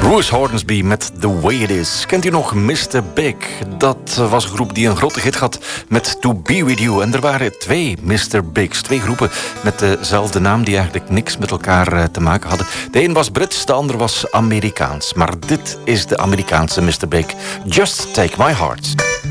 Bruce Hornsby met The Way It Is. Kent u nog Mr. Big? Dat was een groep die een grote hit had met To Be With You. En er waren 2 Mr. Bigs. 2 groepen met dezelfde naam die eigenlijk niks met elkaar te maken hadden. De een was Brits, de ander was Amerikaans. Maar dit is de Amerikaanse Mr. Big. Just Take My Heart.